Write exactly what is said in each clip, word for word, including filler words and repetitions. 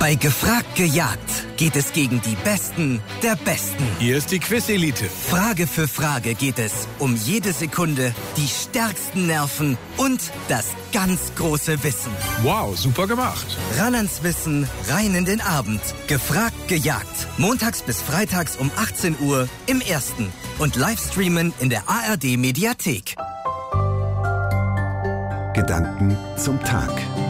Bei Gefragt gejagt geht es gegen die Besten der Besten. Hier ist die Quiz-Elite. Frage für Frage geht es um jede Sekunde, die stärksten Nerven und das ganz große Wissen. Wow, super gemacht. Ran ans Wissen, rein in den Abend. Gefragt gejagt. Montags bis freitags um achtzehn Uhr im Ersten. Und Livestreamen in der A R D-Mediathek. Gedanken zum Tag.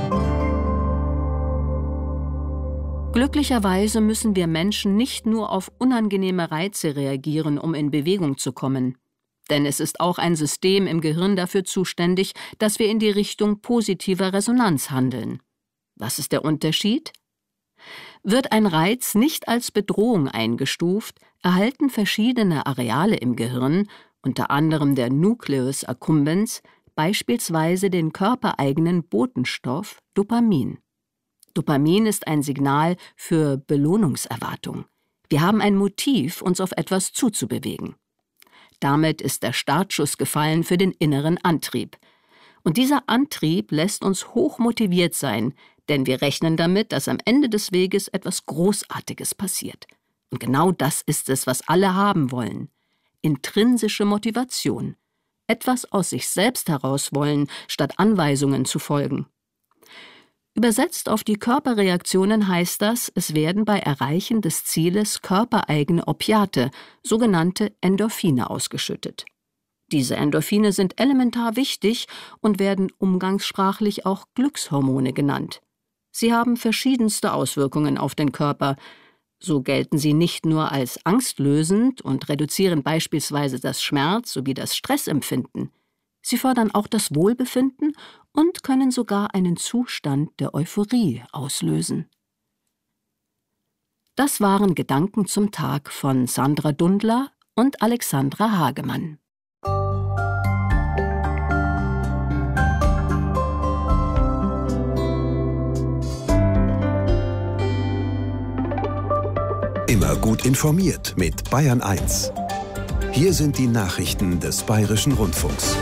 Glücklicherweise müssen wir Menschen nicht nur auf unangenehme Reize reagieren, um in Bewegung zu kommen. Denn es ist auch ein System im Gehirn dafür zuständig, dass wir in die Richtung positiver Resonanz handeln. Was ist der Unterschied? Wird ein Reiz nicht als Bedrohung eingestuft, erhalten verschiedene Areale im Gehirn, unter anderem der Nucleus accumbens, beispielsweise den körpereigenen Botenstoff Dopamin. Dopamin ist ein Signal für Belohnungserwartung. Wir haben ein Motiv, uns auf etwas zuzubewegen. Damit ist der Startschuss gefallen für den inneren Antrieb. Und dieser Antrieb lässt uns hoch motiviert sein, denn wir rechnen damit, dass am Ende des Weges etwas Großartiges passiert. Und genau das ist es, was alle haben wollen. Intrinsische Motivation. Etwas aus sich selbst heraus wollen, statt Anweisungen zu folgen. Übersetzt auf die Körperreaktionen heißt das, es werden bei Erreichen des Zieles körpereigene Opiate, sogenannte Endorphine, ausgeschüttet. Diese Endorphine sind elementar wichtig und werden umgangssprachlich auch Glückshormone genannt. Sie haben verschiedenste Auswirkungen auf den Körper. So gelten sie nicht nur als angstlösend und reduzieren beispielsweise das Schmerz- sowie das Stressempfinden. Sie fördern auch das Wohlbefinden und können sogar einen Zustand der Euphorie auslösen. Das waren Gedanken zum Tag von Sandra Dundler und Alexandra Hagemann. Immer gut informiert mit Bayern eins. Hier sind die Nachrichten des Bayerischen Rundfunks.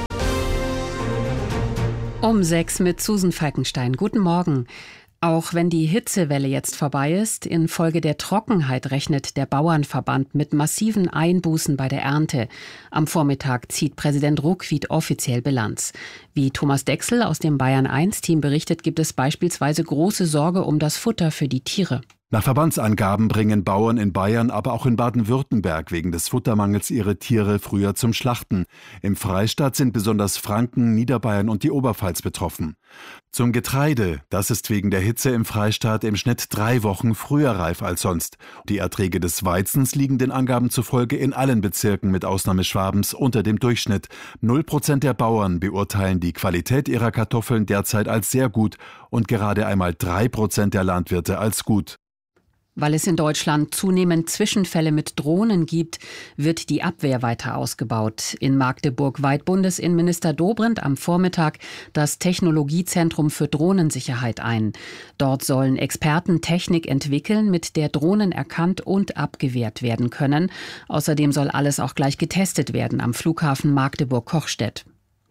Um sechs mit Susan Falkenstein. Guten Morgen. Auch wenn die Hitzewelle jetzt vorbei ist, infolge der Trockenheit rechnet der Bauernverband mit massiven Einbußen bei der Ernte. Am Vormittag zieht Präsident Ruckwied offiziell Bilanz. Wie Thomas Dechsel aus dem Bayern eins Team berichtet, gibt es beispielsweise große Sorge um das Futter für die Tiere. Nach Verbandsangaben bringen Bauern in Bayern, aber auch in Baden-Württemberg wegen des Futtermangels ihre Tiere früher zum Schlachten. Im Freistaat sind besonders Franken, Niederbayern und die Oberpfalz betroffen. Zum Getreide, das ist wegen der Hitze im Freistaat im Schnitt drei Wochen früher reif als sonst. Die Erträge des Weizens liegen den Angaben zufolge in allen Bezirken mit Ausnahme Schwabens unter dem Durchschnitt. Null Prozent der Bauern beurteilen die Qualität ihrer Kartoffeln derzeit als sehr gut und gerade einmal drei Prozent der Landwirte als gut. Weil es in Deutschland zunehmend Zwischenfälle mit Drohnen gibt, wird die Abwehr weiter ausgebaut. In Magdeburg weiht Bundesinnenminister Dobrindt am Vormittag das Technologiezentrum für Drohnensicherheit ein. Dort sollen Experten Technik entwickeln, mit der Drohnen erkannt und abgewehrt werden können. Außerdem soll alles auch gleich getestet werden am Flughafen Magdeburg-Kochstedt.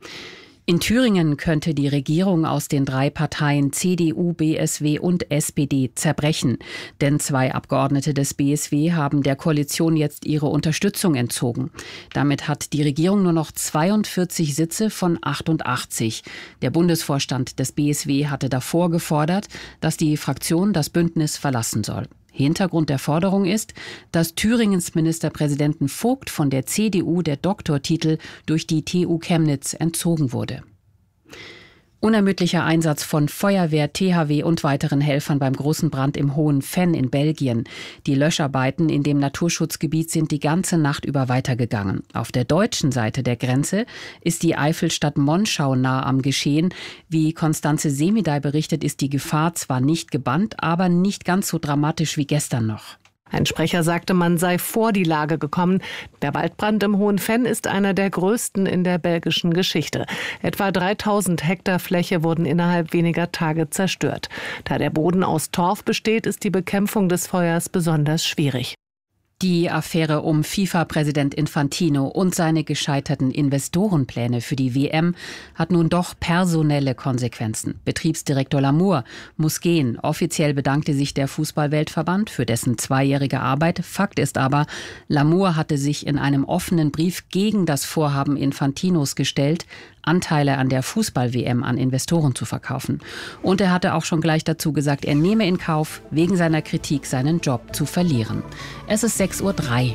In Thüringen könnte die Regierung aus den drei Parteien C D U, B S W und S P D zerbrechen. Denn zwei Abgeordnete des B S W haben der Koalition jetzt ihre Unterstützung entzogen. Damit hat die Regierung nur noch zweiundvierzig Sitze von achtundachtzig. Der Bundesvorstand des B S W hatte davor gefordert, dass die Fraktion das Bündnis verlassen soll. Hintergrund der Forderung ist, dass Thüringens Ministerpräsidenten Vogt von der C D U der Doktortitel durch die T U Chemnitz entzogen wurde. Unermüdlicher Einsatz von Feuerwehr, T H W und weiteren Helfern beim großen Brand im Hohen Venn in Belgien. Die Löscharbeiten in dem Naturschutzgebiet sind die ganze Nacht über weitergegangen. Auf der deutschen Seite der Grenze ist die Eifelstadt Monschau nah am Geschehen. Wie Konstanze Semidey berichtet, ist die Gefahr zwar nicht gebannt, aber nicht ganz so dramatisch wie gestern noch. Ein Sprecher sagte, man sei vor die Lage gekommen. Der Waldbrand im Hohen Venn ist einer der größten in der belgischen Geschichte. Etwa dreitausend Hektar Fläche wurden innerhalb weniger Tage zerstört. Da der Boden aus Torf besteht, ist die Bekämpfung des Feuers besonders schwierig. Die Affäre um FIFA-Präsident Infantino und seine gescheiterten Investorenpläne für die W M hat nun doch personelle Konsequenzen. Betriebsdirektor Lamour muss gehen. Offiziell bedankte sich der Fußballweltverband für dessen zweijährige Arbeit. Fakt ist aber, Lamour hatte sich in einem offenen Brief gegen das Vorhaben Infantinos gestellt, Anteile an der Fußball-W M an Investoren zu verkaufen. Und er hatte auch schon gleich dazu gesagt, er nehme in Kauf, wegen seiner Kritik seinen Job zu verlieren. Es ist sechs Uhr drei.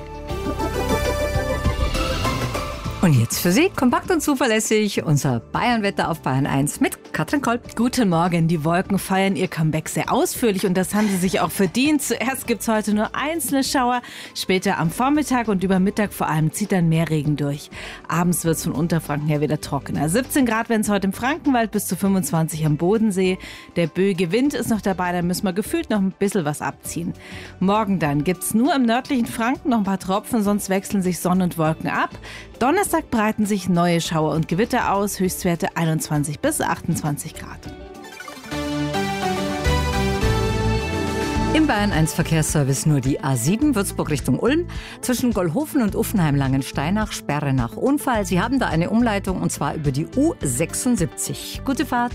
Und jetzt für Sie, kompakt und zuverlässig, unser Bayern-Wetter auf Bayern eins mit Katrin Kolb. Guten Morgen, die Wolken feiern ihr Comeback sehr ausführlich und das haben sie sich auch verdient. Zuerst gibt es heute nur einzelne Schauer, später am Vormittag und über Mittag vor allem zieht dann mehr Regen durch. Abends wird es von Unterfranken her wieder trockener. siebzehn Grad werden es heute im Frankenwald, bis zu fünfundzwanzig am Bodensee. Der böige Wind ist noch dabei, da müssen wir gefühlt noch ein bisschen was abziehen. Morgen dann gibt es nur im nördlichen Franken noch ein paar Tropfen, sonst wechseln sich Sonne und Wolken ab. Donnerstag breiten sich neue Schauer und Gewitter aus, Höchstwerte einundzwanzig bis achtundzwanzig Grad. Im Bayern eins Verkehrsservice nur die A sieben, Würzburg Richtung Ulm, zwischen Gollhofen und Uffenheim-Langensteinach, Sperre nach Unfall. Sie haben da eine Umleitung und zwar über die U sechsundsiebzig. Gute Fahrt.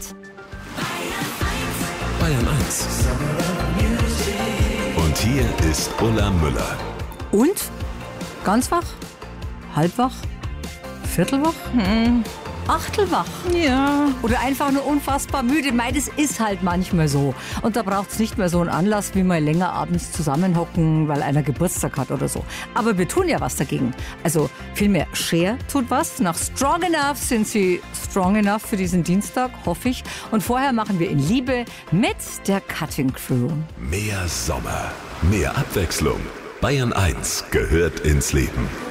Bayern eins. Und hier ist Ulla Müller. Und? Ganz wach? Halbwach? Viertelwach? Hm. Achtelwach? Ja. Oder einfach nur unfassbar müde. Mei, das ist halt manchmal so. Und da braucht es nicht mehr so einen Anlass, wie mal länger abends zusammenhocken, weil einer Geburtstag hat oder so. Aber wir tun ja was dagegen. Also vielmehr, Cher tut was. Nach Strong Enough sind sie strong enough für diesen Dienstag, hoffe ich. Und vorher machen wir in Liebe mit der Cutting Crew. Mehr Sommer, mehr Abwechslung. Bayern eins gehört ins Leben.